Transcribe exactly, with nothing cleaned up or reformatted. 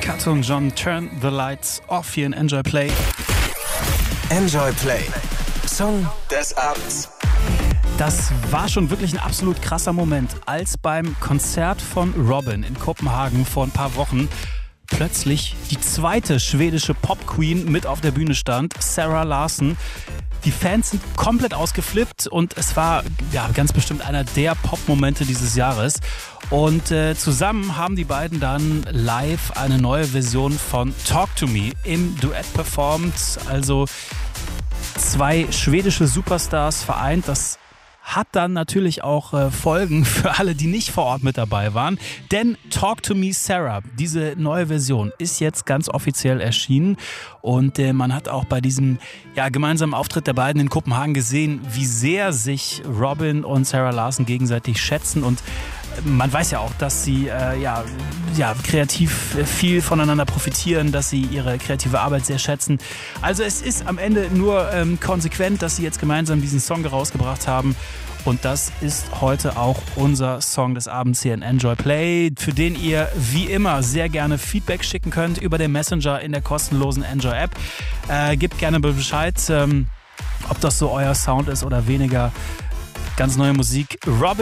Kato und John, Turn the Lights Off hier in Enjoy Play. Enjoy Play. Song des Abends. Das war schon wirklich ein absolut krasser Moment, als beim Konzert von Robyn in Kopenhagen vor ein paar Wochen plötzlich die zweite schwedische Pop-Queen mit auf der Bühne stand, Zara Larsson. Die Fans sind komplett ausgeflippt und es war ja ganz bestimmt einer der Pop-Momente dieses Jahres. Und äh, zusammen haben die beiden dann live eine neue Version von Talk to Me im Duett performt. Also zwei schwedische Superstars vereint. Das hat dann natürlich auch äh, Folgen für alle, die nicht vor Ort mit dabei waren. Denn Talk to Me Sarah, diese neue Version, ist jetzt ganz offiziell erschienen. Und äh, man hat auch bei diesem ja, gemeinsamen Auftritt der beiden in Kopenhagen gesehen, wie sehr sich Robyn und Zara Larsson gegenseitig schätzen. Und man weiß ja auch, dass sie äh, ja, ja, kreativ viel voneinander profitieren, dass sie ihre kreative Arbeit sehr schätzen. Also es ist am Ende nur ähm, konsequent, dass sie jetzt gemeinsam diesen Song rausgebracht haben. Und das ist heute auch unser Song des Abends hier in Enjoy Play, für den ihr wie immer sehr gerne Feedback schicken könnt über den Messenger in der kostenlosen Enjoy App. Äh, gebt gerne Bescheid, ähm, ob das so euer Sound ist oder weniger. Ganz neue Musik. Robyn